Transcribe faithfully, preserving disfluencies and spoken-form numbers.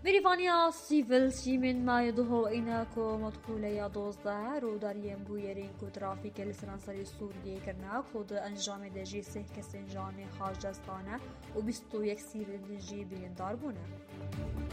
بریفانیا سیویل شیمن مای دهو اینا کو مدخوله یا دوزده رو داریم بویرین کو ترافیک لسنانسری سوریه کرنا خود انجام دجی سه کس انجام خارجستانه و بیست و یک سیویل دجی بیندار بونه.